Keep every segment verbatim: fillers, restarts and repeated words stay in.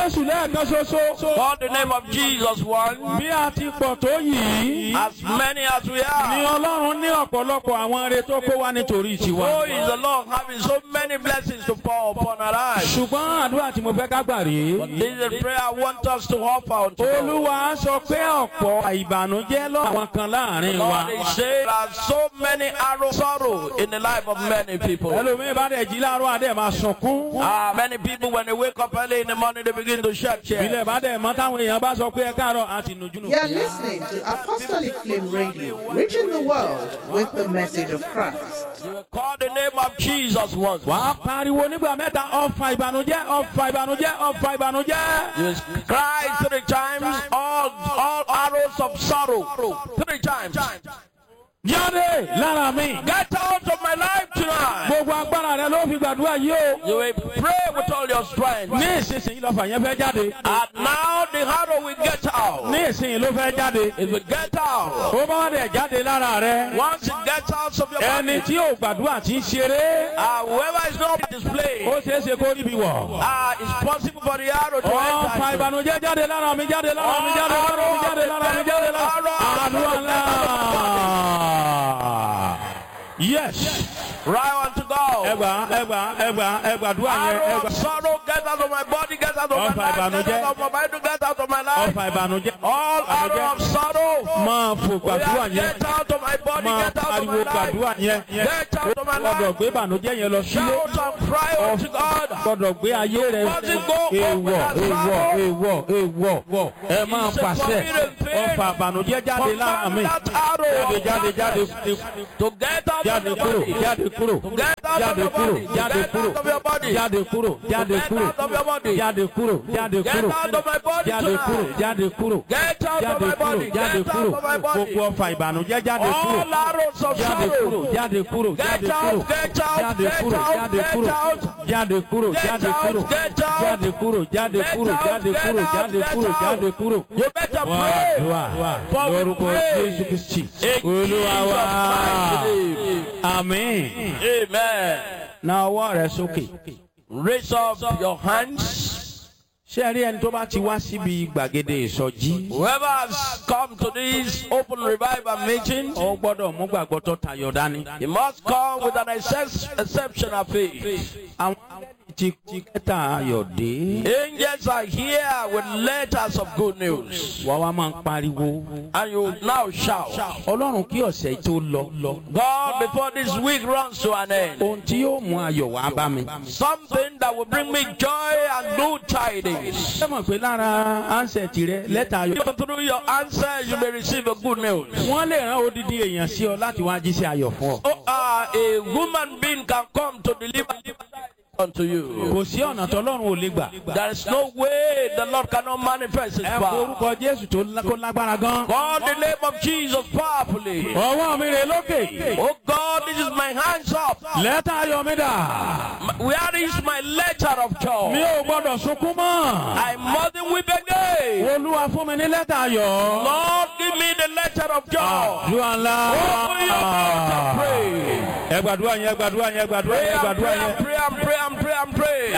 Call the name of Jesus one. As many as we are. So is the Lord having so many blessings to pour upon our lives. But this is a prayer I want us to offer unto God. Lord, they say there are so many arrows of sorrow in the life of many people. Ah, many people, when they wake up early in the morning, they begin to shed tears. You are listening to Apostolic Flame Radio, reaching the world with the message of Christ. You will call the name of Jesus once. You will cry three times, all, all arrows of sorrow, three times. Get out of my life tonight. You will pray with all your strength. And now the arrow will get out. It will get out. Once it gets out of your body, uh, whoever is not displayed, uh, it's possible for the arrow to enter. Yes. Right on to go. Arrow of sorrow, get out of my body, get out of my life, get out of my body, get out of my life. All arrow of sorrow, get out of my body, get out of my life. Get out of my life. Shout and cry unto God. Let it go to get out of your body. Get out of your body. Get out of your body. Get out of your body. Get out of your body. Get out of my body tonight. Get out of my body. Get out of my body. All arrows of sorrow. Get out. Get out. Get out. Get out. Get out. Get out. Get out. Get out. You better pray. For we pray. Amen. Amen. Now what is okay? Raise up your hands. Whoever has come to this open revival meeting, he must come with an exceptional faith. Angels are here with letters of good news. And you now shout, God, before this week runs to an end, something that will bring me joy and good tidings. Through your answers, you may receive a good news. Oh, uh, a woman being can come to deliver unto you. There is no way the Lord cannot manifest His power. Call the name of Jesus powerfully. Oh God, this is my hands up. Where is my letter of joy? I mustn't weep again. Lord, give me the letter of joy. Open your mouth and pray. Pray and pray and pray and pray and pray.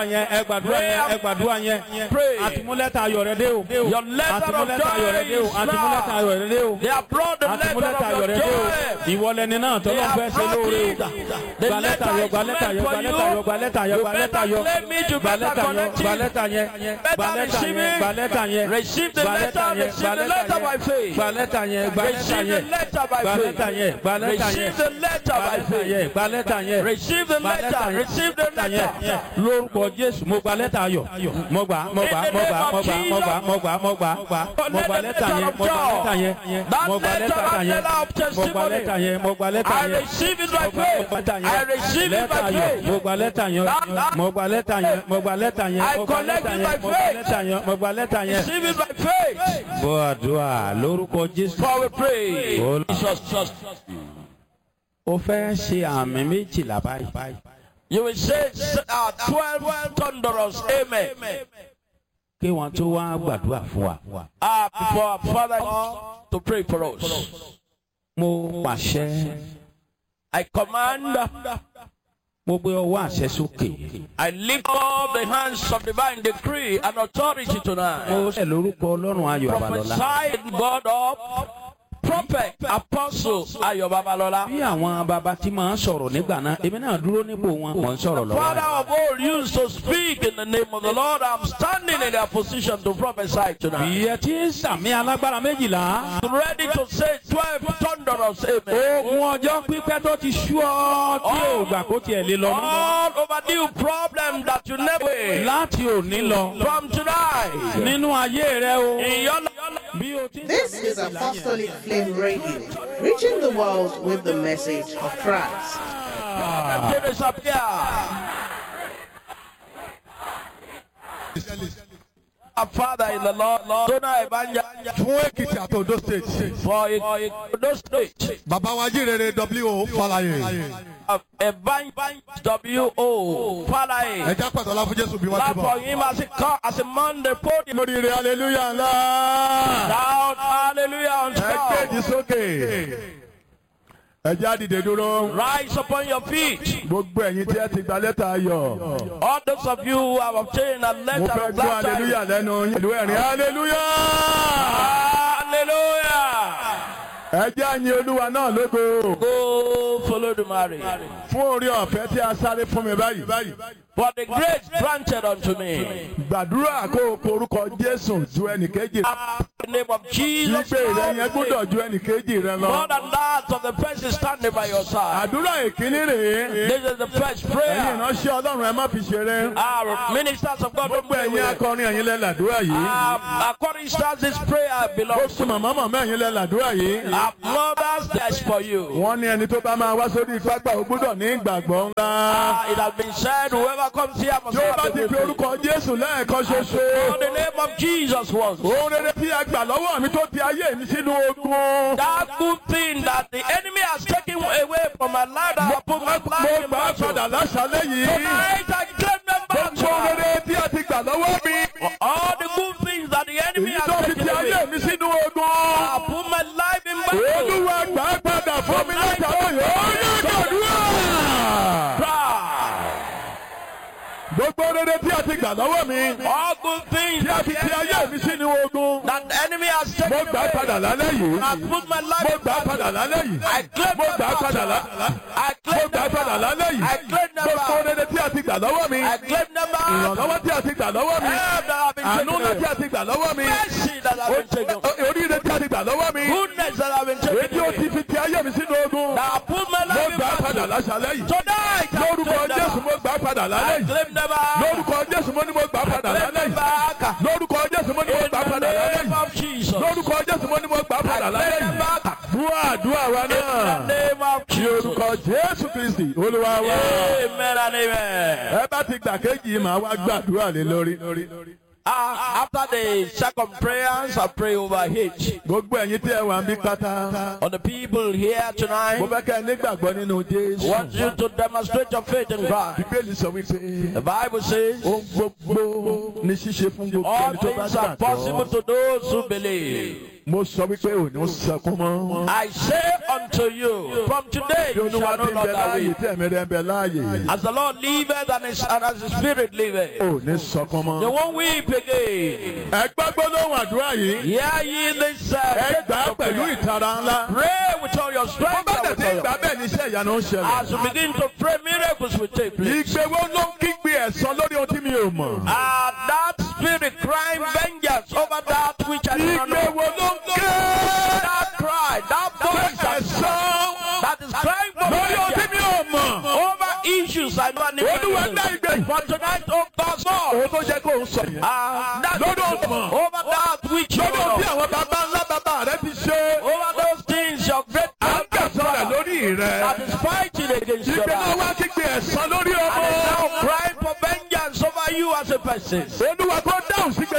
Pray. Your letter of joy is now. They have brought the letter of joy. They have brought it. The letter is meant for you. You better claim it. You better connect it. Better receive it. Receive the letter. Receive the letter by faith. Receive the letter by faith. Receive the letter by faith. Receive the letter. Receive the letter. Lórúkọ Jésù mo gba lẹ́tà ayọ̀ mo gbà mo gbà mo gbà mo gbà mo gbà mo gbà mo gbà mo gbà lẹ́tà yẹn mo gbà lẹ́tà yẹn mo gbà lẹ́tà yẹn mo gbà lẹ́tà yẹn mo gbà lẹ́tà yẹn I receive it by faith. I receive it by faith. mo gbà lẹ́tà yẹn mo gbà lẹ́tà yẹn mo gbà lẹ́tà yẹn I collect it by faith. mo gbà lẹ́tà yẹn. Receive it by faith. Bọ́ àdúrà lórúkọ Jésù. For we pray. Jesus. O fẹ́ ṣe àmì méjìlá báyìí. You will say uh, twelve thunderous amen. Kí wọ́n tó wá gbàdúrà fún wa. Ah, before our Father to pray for us. Mo pàṣẹ. I command Mo gbé ọwọ́ àṣẹ sókè. I lift up the hands of divine decree and authority tonight. Mo ṣe lórúkọ Ọlọ́run Ayọ̀ Babalọ́lá. Prophesy God of prophet, apostle Ayọ̀ Babalọ́lá. Bí àwọn bàbá tí máa ń sọ̀rọ̀ nígbà náà, èmi náà dúró nípò wọn, wọ́n ń sọ̀rọ̀ lọ́wọ́. Father of all used to speak in the name of the Lord. I'm standing in their position to prophesy tonight. Ìyẹn tí ń sàmì alágbára méjìlá. Ready to say twelve thunderous amen. Ogun ọjọ́ pípẹ́ tó ti sú ọ tí ò gbà kó tiẹ̀ lé lọ. All overdue problem that you never Láti òní lọ. from tonight. Nínú ayé rẹ o. In your Bí o ti ń This is Apostolic Flame Radio, reaching the world with the message of Christ. life disappear. Our Father in the Lord, Lord, Dona Ebanja, fún Èkìtì àti Ondo state. for Ondo State, Bàbá wa jíire W O Fálàyé. Ebanja W O Falaye. Ẹja pẹ̀tọ́ lá fún Jésù bí wọ́n Clap ti for bọ̀. him as he come, as a Monday podium. Lóríire hallelujah ńlá. Shout hallelujah on Ẹ kéjì shout. sókè. Ẹja dìde dúró. Rise upon your feet. Gbogbo ẹ̀yin tí ẹ ti gba lẹ́tà ayọ̀. All those of you who have obtained a Mo letter fẹ́ of gbọ́ glad hallelujah tidings. lẹ́nu yín. Pẹ̀lú ẹ̀rín hallelujah. Hallelujah. Ẹja yin Olúwa náà lógo. Go follow the marriage. Fún orí ọ̀fẹ́ tí a sáré fún mi báyìí. For the grace granted unto me. Gbàdúrà kó o porúkọ Jésù ju ẹnìkejì. In the name of Jesus. Gbígbé rẹ yẹn gbúdọ̀ ju ẹnìkejì rẹ More lọ. than that of the person standing by your side. Àdúrà ìkíní rèé. This is the first Ẹ̀yin prayer. ìránṣẹ́ Ọlọ́run ẹ má fi ṣeré. Our ministers of God don't Gbogbo play ẹ̀yin with it. akọrin ẹ̀yin lẹ làdúrà yìí. Um, according to this prayer belongs Gbogbo màmá màmá ẹ̀yin lẹ làdúrà yìí. our mothers. That's for you. Wọ́n ní ẹni tó bá máa wá sórí pápá ó gbọ́dọ̀ ní ìgbàgbọ́ ńlá. Uh, it has been said, whoever comes here must Tí ó have bá the ti fi faith. orúkọ Jésù lẹ́ẹ̀kan For ṣoṣo. the name of Jesus once. Ohun rere tí a gbà lọ́wọ́ mi tó ti ayé mi sínú ogun. That good thing that the enemy has taken away from my life, that I put my Mo life in gbà á battle. padà láṣálẹ́ yìí. Tonight I claim them back. Gbogbo ohun rere tí a ti gbà lọ́wọ́ mi. All the good things that the enemy Èyí tó has fi taken ti ayé away. mi sínú ogun. I put my life in battle. Olúwa gbà á padà fún mi láti àwọn yòó yóò gbàdúrà. Cry. Gbogbo rere tí a ti gbà lọ́wọ́ mi. All good things Tí a that fi the ti ayé enemy, mi sínú ogun. that the enemy has Mo taken gbà á padà away. lálẹ́ yìí. I put my life Mo in gbà á padà battle. lálẹ́ yìí. I claim Mo them gbà á padà back. lálẹ́. I Mo claim gbà á them padà back. lálẹ́ yìí. I claim them Gbogbo back. rere tí a ti gbà lọ́wọ́ mi. I claim them back. Ìrànlọ́wọ́ tí a ti gbà lọ́wọ́ mi. Help that have been Àánú taken ńlá tí away. a ti gbà lọ́wọ́ mi. Mercy that have been taken away. Oríire tí a ti gbà lọ́wọ́ mi. Goodness that have been Èyí tí taken ó ti away. fi ti ayé mi sínú ogun. That I put my Mo life in gbà á padà battle. láṣálẹ́ yìí. Tonight I Lórúkọ claim them Jésù mo back. gbà á padà lálẹ́ I yìí. claim them back. Lórúkọ Jésù mo ní mo gbà á padà Claim lálẹ́ them yìí. back. Lórúkọ Jésù mo ní mo In gbà á the padà lálẹ́ name yìí. of Jesus. Lórúkọ Jésù mo ní mo gbà á padà I lálẹ́ claim them yìí. back. Dúà àdúrà wa In the náà. name of Ní Jesus. orúkọ Jésù Kristi Olúwa wa. Amen and amen. Ẹ bá ti gbà kéjì yìí màá wá gbàdúrà lé lórí. Uh, after the second prayers, I pray over H. Gbogbo ẹ̀yin tí ẹ wà ń bí pátá. On the people here Mo tonight, fẹ́ kẹ́ ẹ nígbàgbọ́ nínú Jésù. want you to demonstrate your faith in Christ. Bíbélì sọ wípé The Bible says, ohun gbogbo ní ṣíṣe fún gbogbo all ẹni tó bá things are possible gbàgbọ́. to those who believe. Mo sọ wípé ò ní sọkún mọ́. I say unto you, from today Bí you Olúwa shall ti no ń bẹ longer láàyè weep. tí ẹ̀mí rẹ̀ ń bẹ láàyè. As the Lord liveth and, his, and as the Spirit liveth, Ò ní sọkún you mọ́. won't weep again. Ẹ gbọ́ gbólóhùn àdúrà yìí. Hear ye this uh, Ẹ gbà á pẹ̀lú ìtara ńlá. Pray with all your Bó strength. bá and tẹ̀ with sí all your- ìgbà bẹ́ẹ̀ ni iṣẹ́ ìyanu ń ṣẹlẹ̀. As you begin to pray, miracles will take place. Ìgbéwó ló ń kígbe ẹ̀san lórí ohun tí mi ò mọ̀. Uh, that spirit crying vengeance over that which I do not know. Ìgbéwó ló ń ké That cry, that voice that, ẹ̀san that is crying for lórí ohun tí mi vengeance ò mọ̀. over issues I don't Olúwa dá need. ìgbé. For tonight, oh God, Lord, Òun tó jẹ́ kó ń sọ yẹn. uh, that Lórí ohun over that which you lórí ohun tí know, àwọn bàbá ńlá bàbá rẹ ti ṣe. over those things your great À ń kẹsàn rẹ̀ lórí rẹ̀. that is fighting against your Ìgbé náà life. wá kígbe ẹ̀san lórí And is ọmọ. now crying for vengeance over you as a person. Olúwa kó dáhùn sí ìgbé náà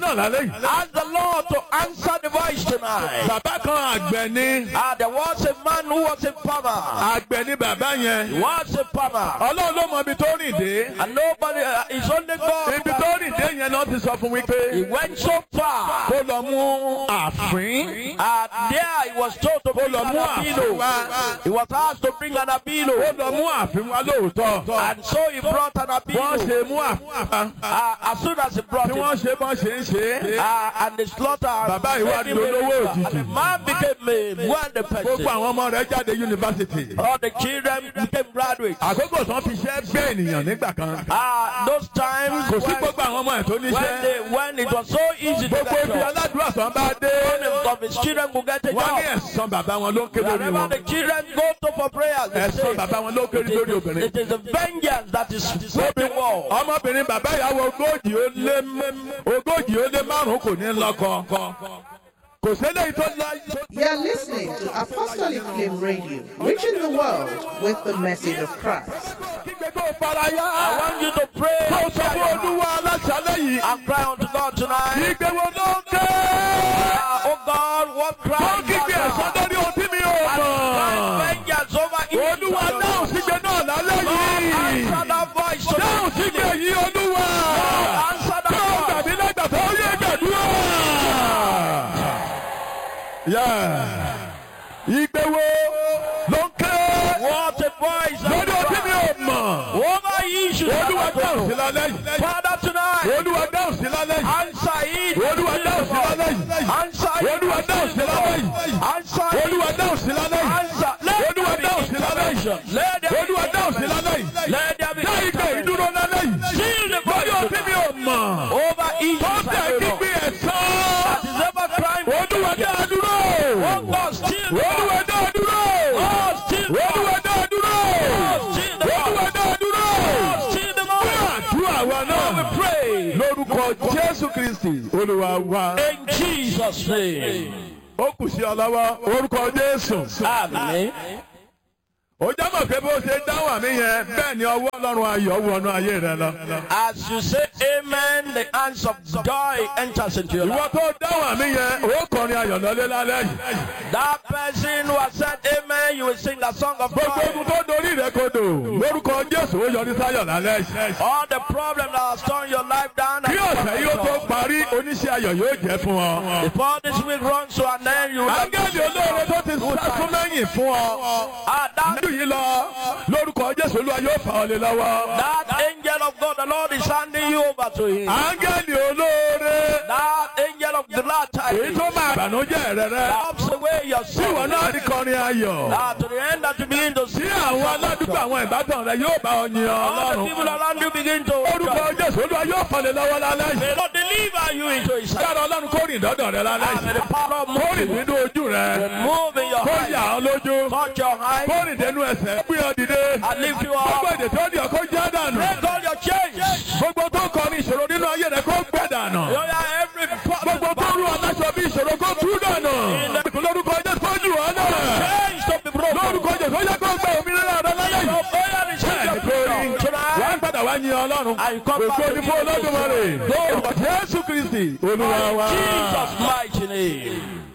náà lálẹ́ yìí. Ask the Lord to answer the voice tonight. Bàbá kan àgbẹ̀ ni. Ah, there was a man who was a farmer. Àgbẹ̀ ni bàbá yẹn. He was a farmer. Ọlọ́run ló mọ ibi tó rìn dé. And nobody, uh, it's only God. Ibi tó rìn dé yẹn náà ti sọ fún mi pé. He went so far. Kó lọ mú àfín. And there he was told to bring lọ an mú àfín abilo. wá. He was asked to bring an abilo. Ó lọ mú àfín wá lóòótọ́. And so he brought an abilo. Wọ́n ṣe mú àfín. Uh, as soon as he brought Tí it, wọ́n ṣe bọ́n ṣe ń ṣe. uh, and the slaughter, Bàbá ìwà made him dolówó a- òjijì. and the man became a wealthy Gbogbo person. àwọn ọmọ rẹ̀ jáde yunifásitì. All the children became graduates. Àkókò tán fi ṣẹ́ gbé ènìyàn nígbà kan. Ah, those times Kò sí when, gbogbo àwọn ọmọ ẹ̀ tó when, níṣẹ́. they, when it was so easy to Gbogbo get ibi jobs, aládùúrà tán bá dé. one of his children could get a Wọ́n ní job. ẹ̀san bàbá wọn ló ń ké lórí Whenever wọn. the children go to for prayers, they say, Ẹ̀san bàbá wọn ló ń ké lórí obìnrin. it is a vengeance that is sweeping war. Ọmọbìnrin bàbá ìyàwó ogójì ó lé ogójì ó lé márùn-ún kò ní lọ́kọ. Kò sílẹ̀ tó lọ. You're listening to Apostolic Flame Radio, reaching the world with the message of Christ. Kígbe tó fara yá. I want you to pray Tó sọ fún Olúwa aláṣálẹ̀ yìí. and cry unto God tonight. Kígbe wo ló ń ké. Ah, oh God, what Tó cry kígbe ẹ̀san lórí ohun tí mi ò mọ̀. vengeance over evil. Olúwa dáhùn sígbe náà lálẹ́ yìí. Answer that voice Dáhùn tonight. sígbe yìí Olúwa. Answer that Tó voice. gbàdí lẹ́gbàá tó yé gbàdúrà. Ìgbé wo ló ń ké. What a voice. Lórí ohun tí mi ò mọ̀. Over issues. Olúwa dáhùn sí lálẹ́ yìí. Father tonight. Olúwa dáhùn sí lálẹ́ yìí. Answer it. Olúwa dáhùn sí lálẹ́ yìí. Answer it. Olúwa dáhùn sí lálẹ́ yìí. Answer it. Olúwa dáhùn sí lálẹ́ yìí. Answer. Let Olúwa there be dáhùn sí lálẹ́ yìí. intervention. Let there be Olúwa dáhùn sí lálẹ́ yìí. Let there be Dá ìgbé intervention. ìdúró lálẹ́ yìí. Seal the Lórí ohun tí mi ò mọ̀. over Tó issues. tẹ̀ gbígbé ẹ̀san. That is ever crime. Olúwa dá a dúró. Oh God, still the Olúwa dá a dúró. Oh, still the Olúwa dá a dúró. still the Olúwa dá a dúró. still the Àdúrà wa náà. we pray Lórúkọ Jésù Kristì Olúwa wa. in Jesus' name. Ó kù sí ọ lọ́wọ́ orúkọ Jésù. Amen. Ó jábọ̀ pé bó ṣe dáhùn àmì yẹn bẹ́ẹ̀ ni ọwọ́ Ọlọ́run ayọ̀ wọnú ayé rẹ lọ. As you say amen, the hands of joy enters into your Ìwọ life. tó dáhùn àmì yẹn ó kọrin ayọ̀ lọ́lé lálẹ́ yìí. That person who has said amen, you will sing the song of Gbogbo joy. ogun tó dorí rẹ kodò lórúkọ Jésù ó yọrí sáyọ̀ lálẹ́ yìí. All the problems that have torn your life down. Kí ọ̀sẹ̀ yìí ó tó parí oníṣẹ́ ayọ̀ yóò jẹ́ fún ọ. Before this week runs to an end, you will Áńgẹ́lì olóore tó ti sásún mẹ́yìn fún ọ. Ah, that, Nílùú yìí lọ lórúkọ Jésù Olúwa yóò fà ọ́ lé lọ́wọ́. that angel of God, the Lord is handing you over to him. Áńgẹ́lì olóore That angel of the glad èyí tidings tó máa bànújẹ́ rẹ rẹ. helps away your Tí ìwọ sorrow. náà rí kọrin ayọ̀. Ah, to the end that you begin to Tí see àwọn aládùúgbò àwọn ìbátan rẹ yóò bá ọ yin all the Ọlọ́run. people around you begin to Orúkọ Jésù Olúwa yóò fà lé lọ́wọ́ lálẹ́ yìí. may God deliver you into his hand. Yára Ọlọ́run kó rìn dọ́dọ̀ rẹ lálẹ́ And may the yìí. power of Kó rìn moving, nínú ojú rẹ. move in your Kó eyes, yà ọ́ lójú. touch your eyes, Kó rìn dénú ẹsẹ̀. Gbé ọ dìde. and lift you Gbogbo up. èdè tó di ọkọ jẹ́ dànù. Break all your chains. Gbogbo tó kọ ní ìṣòro nínú ayé rẹ kó gbẹ dànù. You are every Gbogbo tó rú aláṣọ bí ìṣòro kó tú dànù. Lórúkọ Jésù kó jù ọ́ náà. chains to be broken. Lórúkọ Jésù ó yẹ kó gbẹ òmìnira rẹ lálẹ́ Your yìí. prayer is Bẹ́ẹ̀ni your torí freedom tonight. wọ́n padà wá yin Ọlọ́run. And you come back Ògo to ni fún Olódùmarè. Jesus. Jésù Kristi Olúwa wa. Jesus' mighty name.